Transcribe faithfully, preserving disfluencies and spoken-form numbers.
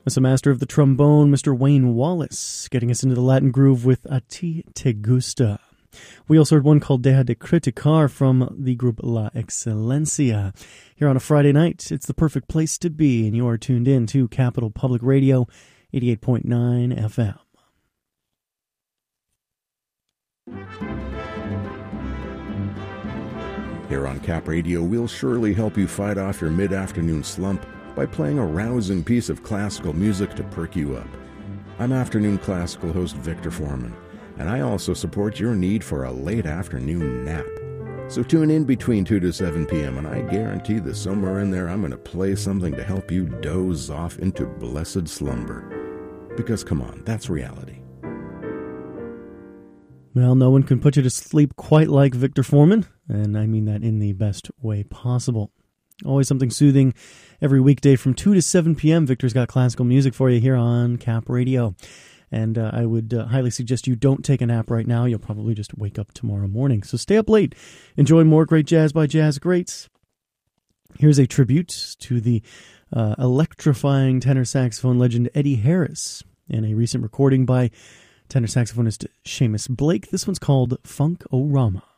That's a master of the trombone, Mister Wayne Wallace, getting us into the Latin groove with A Ti Te Gusta. We also heard one called Deja de Criticar from the group La Excelencia. Here on a Friday night, it's the perfect place to be, and you are tuned in to Capital Public Radio, eighty-eight point nine F M. Here on Cap Radio, we'll surely help you fight off your mid-afternoon slump by playing a rousing piece of classical music to perk you up. I'm afternoon classical host Victor Foreman, and I also support your need for a late afternoon nap. So tune in between two to seven p.m., and I guarantee that somewhere in there I'm going to play something to help you doze off into blessed slumber. Because, come on, that's reality. Well, no one can put you to sleep quite like Victor Foreman, and I mean that in the best way possible. Always something soothing every weekday from two to seven p.m. Victor's got classical music for you here on Cap Radio. And uh, I would uh, highly suggest you don't take a nap right now. You'll probably just wake up tomorrow morning. So stay up late. Enjoy more great jazz by Jazz Greats. Here's a tribute to the uh, electrifying tenor saxophone legend Eddie Harris in a recent recording by tenor saxophonist Seamus Blake. This one's called Funk-O-Rama.